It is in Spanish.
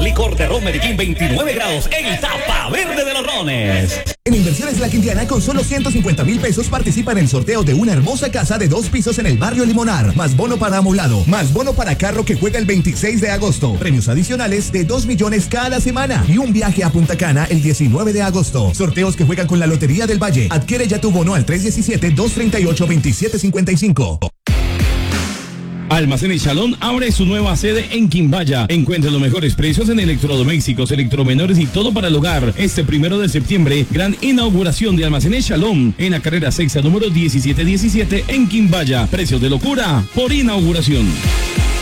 Licor de ron Medellín 29 grados en tapa verde de los rones. En Inversiones La Quintiana, con solo 150,000 pesos, participa en el sorteo de una hermosa casa de 2 pisos en el barrio Limonar. Más bono para amoblado, más bono para carro que juega el 26 de agosto. Premios adicionales de 2 millones cada semana. Y un viaje a Punta Cana el 19 de agosto. Sorteos que juegan con la Lotería del Valle. Adquiere ya tu bono al 317-238-2755. Almacenes Shalom abre su nueva sede en Quimbaya. Encuentra los mejores precios en electrodomésticos, electromenores y todo para el hogar. Este 1 de septiembre, gran inauguración de Almacenes Shalom en la carrera sexta número 1717 en Quimbaya. Precios de locura por inauguración.